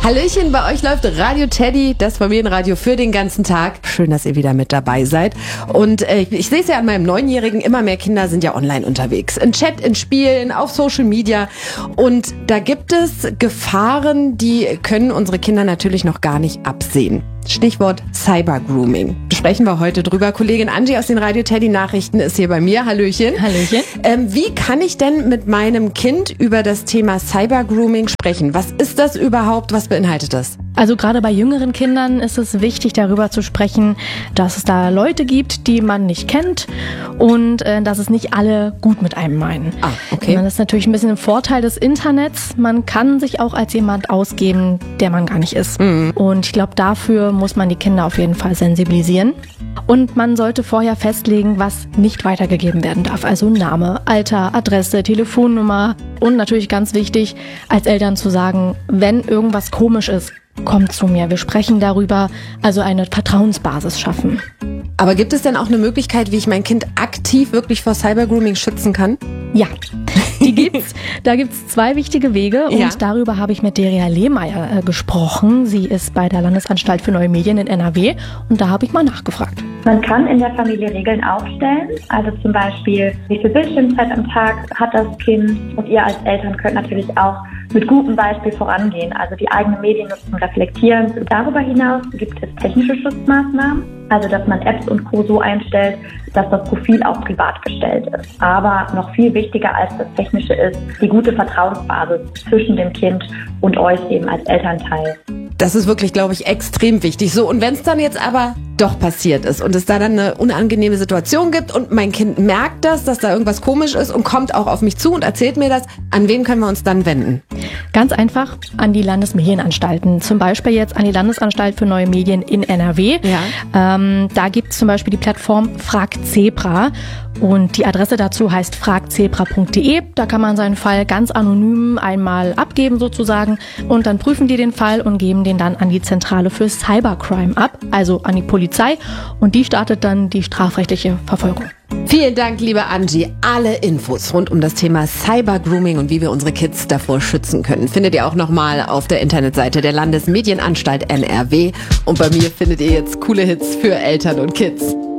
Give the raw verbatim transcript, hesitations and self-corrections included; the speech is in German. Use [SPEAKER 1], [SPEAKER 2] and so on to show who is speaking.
[SPEAKER 1] Hallöchen, bei euch läuft Radio Teddy, das Familienradio für den ganzen Tag. Schön, dass ihr wieder mit dabei seid. Und äh, ich sehe es ja an meinem Neunjährigen, immer mehr Kinder sind ja online unterwegs. In Chat, in Spielen, auf Social Media. Und da gibt es Gefahren, die können unsere Kinder natürlich noch gar nicht absehen. Stichwort Cybergrooming. Sprechen wir heute drüber. Kollegin Angie aus den Radio Teddy Nachrichten ist hier bei mir. Hallöchen.
[SPEAKER 2] Hallöchen.
[SPEAKER 1] Ähm, wie kann ich denn mit meinem Kind über das Thema Cybergrooming sprechen? Was ist das überhaupt? Was beinhaltet das?
[SPEAKER 2] Also gerade bei jüngeren Kindern ist es wichtig, darüber zu sprechen, dass es da Leute gibt, die man nicht kennt und äh, dass es nicht alle gut mit einem meinen.
[SPEAKER 1] Ah, okay.
[SPEAKER 2] Das ist natürlich ein bisschen ein Vorteil des Internets. Man kann sich auch als jemand ausgeben, der man gar nicht ist. Mhm. Und ich glaube, dafür muss man die Kinder auf jeden Fall sensibilisieren. Und man sollte vorher festlegen, was nicht weitergegeben werden darf. Also Name, Alter, Adresse, Telefonnummer und natürlich ganz wichtig, als Eltern zu sagen, wenn irgendwas komisch ist, kommt zu mir. Wir sprechen darüber, also eine Vertrauensbasis schaffen.
[SPEAKER 1] Aber gibt es denn auch eine Möglichkeit, wie ich mein Kind aktiv wirklich vor Cybergrooming schützen kann?
[SPEAKER 2] Ja, die gibt's. Da gibt's zwei wichtige Wege und
[SPEAKER 1] ja.
[SPEAKER 2] darüber habe ich mit Deria Lehmeier äh, gesprochen. Sie ist bei der Landesanstalt für neue Medien in N R W und da habe ich mal nachgefragt.
[SPEAKER 3] Man kann in der Familie Regeln aufstellen, also zum Beispiel, wie viel Bildschirmzeit am Tag hat das Kind, und ihr als Eltern könnt natürlich auch mit gutem Beispiel vorangehen, also die eigene Mediennutzung reflektieren. Darüber hinaus gibt es technische Schutzmaßnahmen, also dass man Apps und Co. so einstellt, dass das Profil auch privat gestellt ist. Aber noch viel wichtiger als das Technische ist die gute Vertrauensbasis zwischen dem Kind und euch eben als Elternteil.
[SPEAKER 1] Das ist wirklich, glaube ich, extrem wichtig. So, und wenn es dann jetzt aber doch passiert ist und es da dann eine unangenehme Situation gibt und mein Kind merkt das, dass da irgendwas komisch ist und kommt auch auf mich zu und erzählt mir das, an wen können wir uns dann wenden?
[SPEAKER 2] Ganz einfach an die Landesmedienanstalten. Zum Beispiel jetzt an die Landesanstalt für neue Medien in N R W.
[SPEAKER 1] Ja.
[SPEAKER 2] Ähm, da gibt es zum Beispiel die Plattform FragZebra. Und die Adresse dazu heißt frag zebra punkt de. Da kann man seinen Fall ganz anonym einmal abgeben sozusagen und dann prüfen die den Fall und geben den dann an die Zentrale für Cybercrime ab, also an die Polizei, und die startet dann die strafrechtliche Verfolgung.
[SPEAKER 1] Vielen Dank, liebe Angie. Alle Infos rund um das Thema Cybergrooming und wie wir unsere Kids davor schützen können, findet ihr auch nochmal auf der Internetseite der Landesmedienanstalt N R W. Und bei mir findet ihr jetzt coole Hits für Eltern und Kids.